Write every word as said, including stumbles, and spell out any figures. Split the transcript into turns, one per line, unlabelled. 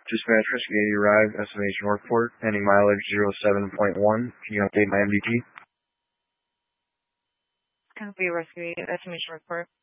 Dispatch Rescue eighty arrived, estimation report, ending mileage zero seven point one. Can you update my M D T?
Copy Rescue eighty, estimation report.